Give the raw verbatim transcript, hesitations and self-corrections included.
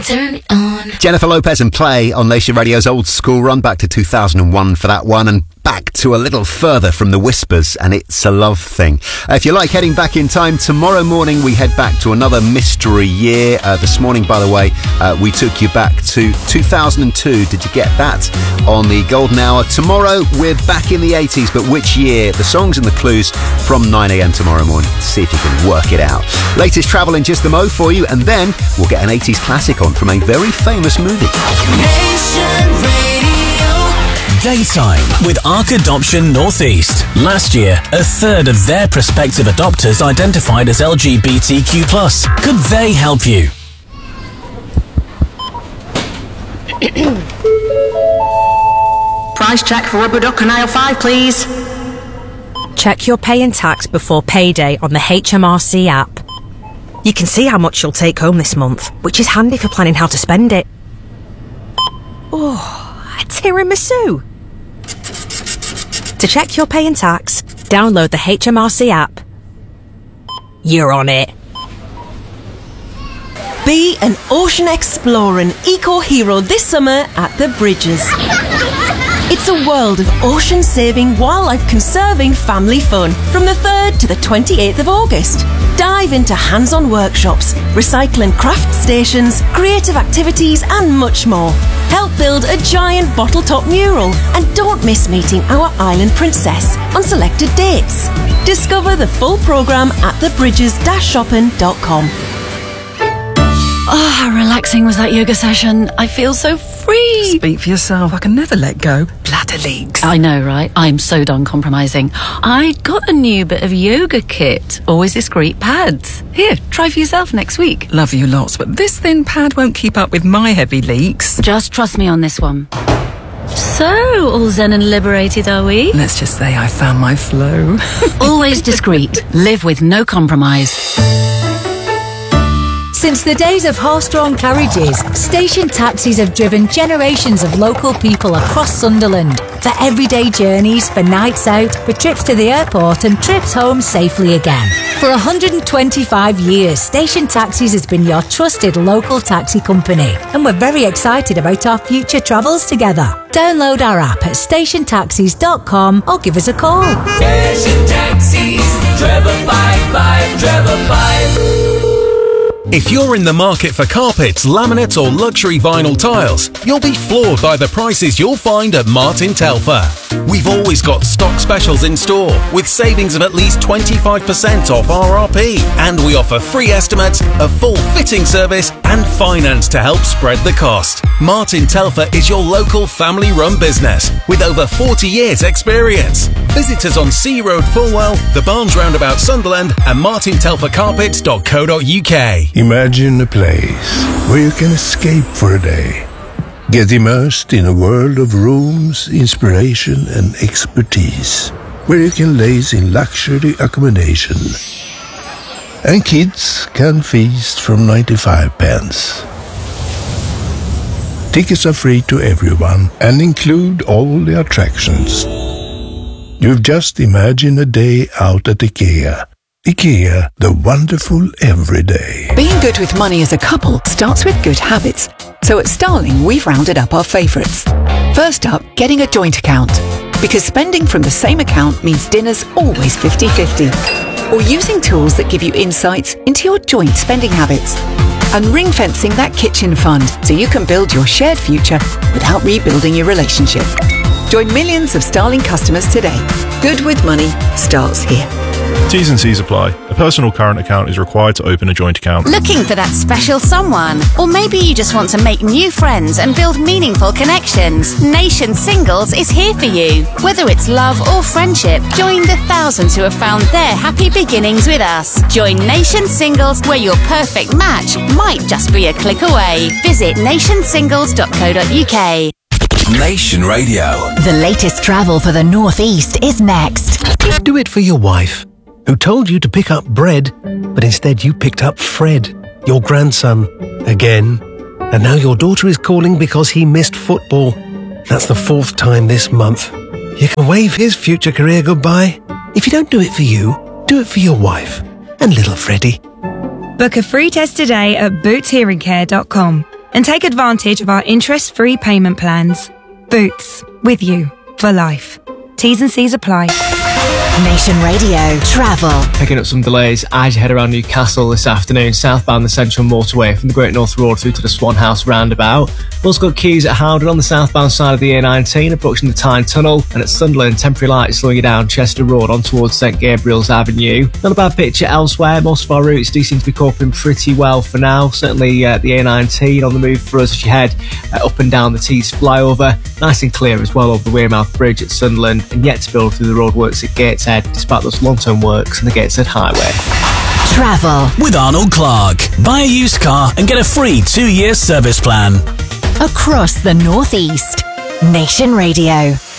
turn it on. Jennifer Lopez and Play on Nation Radio's Old School Run, back to two thousand one for that one, and back to a little further from the Whispers and It's a Love Thing. Uh, if you like heading back in time, tomorrow morning we head back to another mystery year. Uh, this morning, by the way, uh, we took you back to two thousand two. Did you get that on the Golden Hour? Tomorrow we're back in the eighties, but which year? The songs and the clues from nine a.m. tomorrow morning to see if you can work it out. Latest travel in just the mo for you, and then we'll get an eighties classic on from a very famous movie. Nation Radio. Daytime with Ark Adoption Northeast. Last year, a third of their prospective adopters identified as L G B T Q plus. Could they help you? Price check for rubber duck and aisle five, please. Check your pay and tax before payday on the H M R C app. You can see how much you'll take home this month, which is handy for planning how to spend it. Oh, a tiramisu! To check your pay and tax, download the H M R C app. You're on it. Be an ocean explorer and eco-hero this summer at the Bridges. It's a world of ocean-saving, wildlife-conserving family fun from the third to the twenty-eighth of August. Dive into hands-on workshops, recycle and craft stations, creative activities and much more. Help build a giant bottle-top mural and don't miss meeting our island princess on selected dates. Discover the full programme at the bridges dash shopping dot com. Oh, how relaxing was that yoga session. I feel so free. Speak for yourself. I can never let go. Bladder leaks. I know, right? I'm so done compromising. I got a new bit of yoga kit. Always discreet pads. Here, try for yourself next week. Love you lots, but this thin pad won't keep up with my heavy leaks. Just trust me on this one. So, all zen and liberated, are we? Let's just say I found my flow. Always discreet. Live with no compromise. Since the days of horse-drawn carriages, station taxis have driven generations of local people across Sunderland for everyday journeys, for nights out, for trips to the airport and trips home safely again. For one hundred twenty-five years, Station Taxis has been your trusted local taxi company, and we're very excited about our future travels together. Download our app at station taxis dot com or give us a call. Station Taxis, Trevor five five, Trevor five. If you're in the market for carpets, laminates or luxury vinyl tiles, you'll be floored by the prices you'll find at Martin Telfer. We've always got stock specials in store with savings of at least twenty-five percent off R R P, and we offer free estimates, a full fitting service and finance to help spread the cost. Martin Telfer is your local family-run business with over forty years experience. Visit us on Sea Road Fulwell, the Barnes Roundabout Sunderland and martin telfer carpets dot co dot uk. Imagine a place where you can escape for a day. Get immersed in a world of rooms, inspiration and expertise, where you can laze in luxury accommodation. And kids can feast from ninety-five pence. Tickets are free to everyone and include all the attractions. You've just imagined a day out at IKEA. IKEA, the wonderful everyday. Being good with money as a couple starts with good habits. So at Starling, we've rounded up our favourites. First up, getting a joint account. Because spending from the same account means dinner's always fifty-fifty. Or using tools that give you insights into your joint spending habits. And ring-fencing that kitchen fund so you can build your shared future without rebuilding your relationship. Join millions of Starling customers today. Good with money starts here. T's and C's apply. A personal current account is required to open a joint account. Looking for that special someone? Or maybe you just want to make new friends and build meaningful connections. Nation Singles is here for you. Whether it's love or friendship, join the thousands who have found their happy beginnings with us. Join Nation Singles, where your perfect match might just be a click away. Visit nation singles dot co dot uk. Nation Radio. The latest travel for the Northeast is next. Do it for your wife, who told you to pick up bread, but instead you picked up Fred, your grandson, again. And now your daughter is calling because he missed football. That's the fourth time this month. You can wave his future career goodbye. If you don't do it for you, do it for your wife and little Freddie. Book a free test today at boots hearing care dot com. and take advantage of our interest-free payment plans. Boots, with you for life. T's and C's apply. Nation Radio Travel. Picking up some delays as you head around Newcastle this afternoon, southbound the Central Motorway from the Great North Road through to the Swan House roundabout. Also got queues at Howden on the southbound side of the A nineteen, approaching the Tyne Tunnel, and at Sunderland, temporary lights slowing you down Chester Road on towards St Gabriel's Avenue. Not a bad picture elsewhere. Most of our routes do seem to be coping pretty well for now. Certainly uh, the A nineteen on the move for us as you head uh, up and down the Tees flyover. Nice and clear as well over the Wearmouth Bridge at Sunderland, and yet to build through the roadworks at Gateshead, despite those long-term works on the Gateshead Highway. Travel with Arnold Clark. Buy a used car and get a free two-year service plan. across the North East. Nation Radio.